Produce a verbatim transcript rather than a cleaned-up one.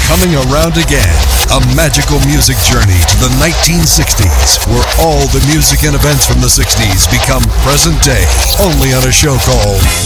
Coming Around Again, a magical music journey to the nineteen sixties, where all the music and events from the sixties become present day, only on a show called